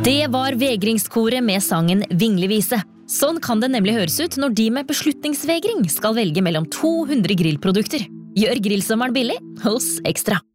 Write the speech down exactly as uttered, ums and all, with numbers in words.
Det var vegringskoret med sangen Vinglevise. Sånn kan det nemlig høres ut når de med beslutningsvegring skal velge mellom to hundre grillprodukter. Gjør grillsommeren billig hos Ekstra.